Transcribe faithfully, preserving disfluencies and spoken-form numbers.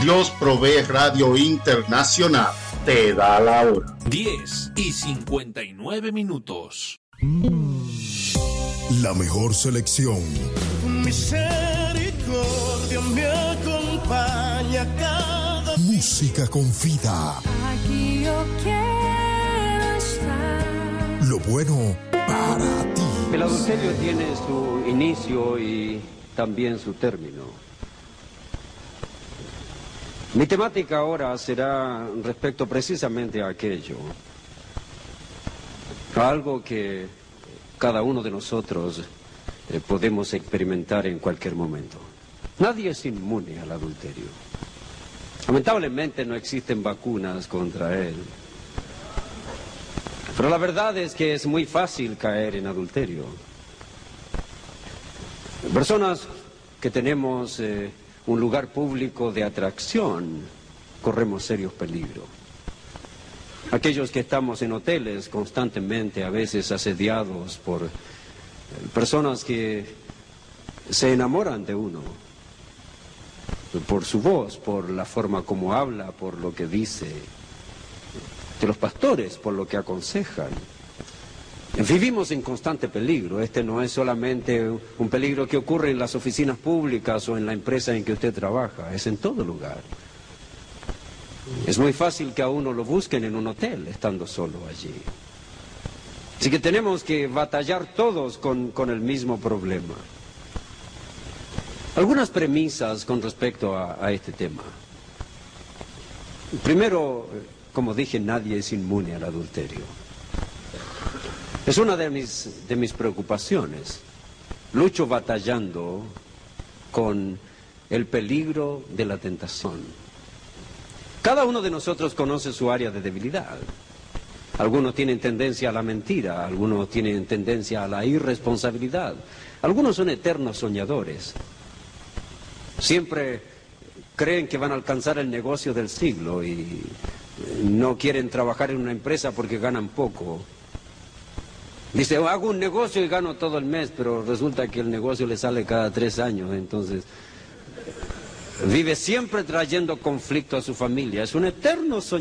Dios Provee Radio Internacional te da la hora. diez y cincuenta y nueve minutos. La mejor selección. Misericordia me acompaña cada música con vida. Aquí yo quiero estar. Lo bueno para ti. El adulterio tiene su inicio y también su término. Mi temática ahora será respecto precisamente a aquello, a algo que cada uno de nosotros eh, podemos experimentar en cualquier momento. Nadie es inmune al adulterio. Lamentablemente no existen vacunas contra él. Pero la verdad es que es muy fácil caer en adulterio. Personas que tenemos eh, un lugar público de atracción, corremos serios peligros. Aquellos que estamos en hoteles constantemente, a veces asediados por personas que se enamoran de uno, por su voz, por la forma como habla, por lo que dice, de los pastores, por lo que aconsejan. Vivimos en constante peligro. Este no es solamente un peligro que ocurre en las oficinas públicas o en la empresa en que usted trabaja, es en todo lugar. Es muy fácil que a uno lo busquen en un hotel, estando solo allí. Así que tenemos que batallar todos con, con el mismo problema. Algunas premisas con respecto a, a este tema. Primero, como dije, nadie es inmune al adulterio. Es una de mis, de mis preocupaciones. Lucho batallando con el peligro de la tentación. Cada uno de nosotros conoce su área de debilidad. Algunos tienen tendencia a la mentira, algunos tienen tendencia a la irresponsabilidad. Algunos son eternos soñadores. Siempre creen que van a alcanzar el negocio del siglo y no quieren trabajar en una empresa porque ganan poco. Dice, hago un negocio y gano todo el mes, pero resulta que el negocio le sale cada tres años, entonces vive siempre trayendo conflicto a su familia. Es un eterno soñador.